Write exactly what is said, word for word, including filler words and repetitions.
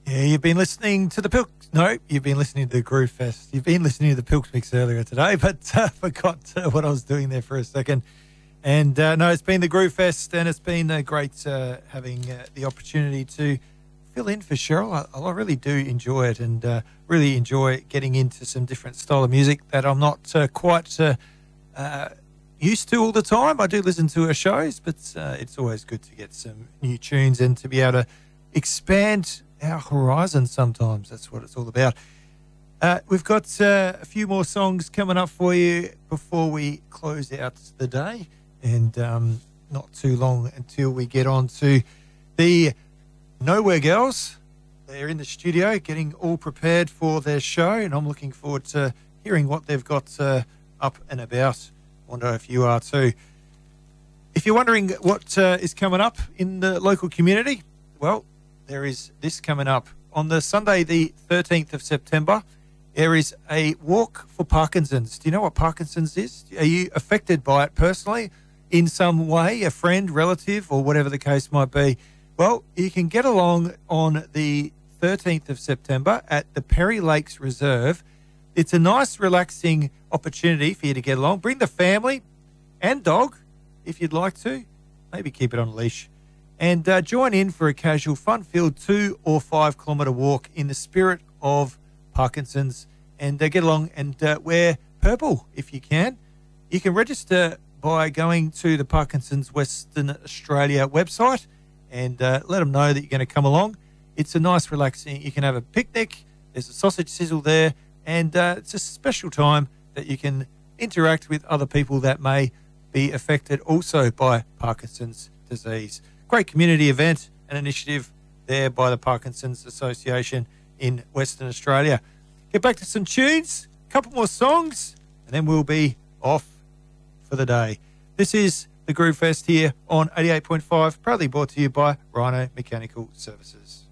Yeah, you've been listening to the Pilks. No, you've been listening to the Groove Fest. You've been listening to the Pilks Mix earlier today, but uh, forgot uh, what I was doing there for a second. And uh, no, it's been the Groove Fest, and it's been uh, great uh, having uh, the opportunity to fill in for Cheryl. I, I really do enjoy it, and uh, really enjoy getting into some different style of music that I'm not uh, quite uh, uh, used to all the time. I do listen to her shows, but uh, it's always good to get some new tunes and to be able to expand our horizon sometimes. That's what it's all about. Uh, we've got uh, a few more songs coming up for you before we close out the day, and um, not too long until we get on to the Nowhere Girls. They're in the studio getting all prepared for their show, and I'm looking forward to hearing what they've got uh, up and about. Wonder if you are too. If you're wondering what uh, is coming up in the local community, well, there is this coming up. On the Sunday, the thirteenth of September, there is a walk for Parkinson's. Do you know what Parkinson's is? Are you affected by it personally in some way, a friend, relative, or whatever the case might be? Well, you can get along on the thirteenth of September at the Perry Lakes Reserve. It's a nice, relaxing opportunity for you to get along. Bring the family and dog if you'd like to. Maybe keep it on a leash. And uh, join in for a casual, fun-filled two or five kilometre walk in the spirit of Parkinson's, and uh, get along and uh, wear purple if you can. You can register by going to the Parkinson's Western Australia website and uh, let them know that you're going to come along. It's a nice, relaxing, you can have a picnic, there's a sausage sizzle there, and uh, it's a special time that you can interact with other people that may be affected also by Parkinson's disease. Great community event and initiative there by the Parkinson's Association in Western Australia. Get back to some tunes, a couple more songs, and then we'll be off for the day. This is the Groove Fest here on eighty-eight point five, proudly brought to you by Rhino Mechanical Services.